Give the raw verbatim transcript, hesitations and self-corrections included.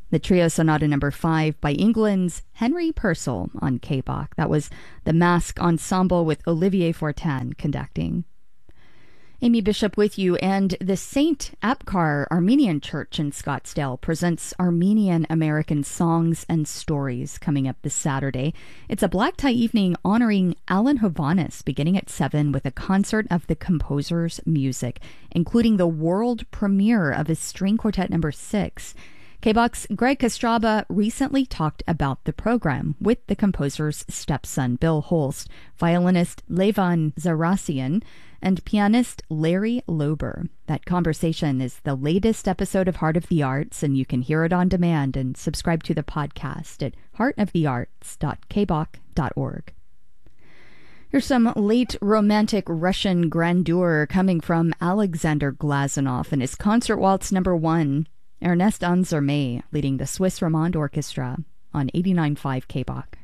The Trio Sonata number five by England's Henry Purcell on K B O C. That was the Mask Ensemble with Olivier Fortin conducting. Amy Bishop with you, and the Saint Apgar Armenian Church in Scottsdale presents Armenian American Songs and Stories coming up this Saturday. It's a black tie evening honoring Alan Hovhaness, beginning at seven with a concert of the composer's music, including the world premiere of his string quartet number six. K B O C's Greg Kostraba recently talked about the program with the composer's stepson, Bill Holst, violinist Levan Zarassian, and pianist Larry Lober. That conversation is the latest episode of Heart of the Arts, and you can hear it on demand and subscribe to the podcast at heart of the arts dot k b o c dot org. Here's some late romantic Russian grandeur coming from Alexander Glazunov and his Concert Waltz number one. Ernest Anzerme leading the Swiss Romande Orchestra on eighty-nine point five K B O C.